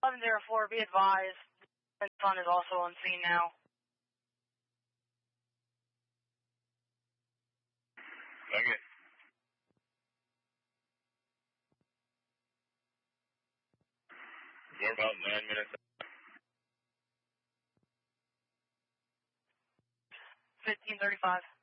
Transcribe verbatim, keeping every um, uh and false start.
seven zero four, be advised, the sun is also on scene now. Okay. We're about nine minutes. fifteen thirty-five.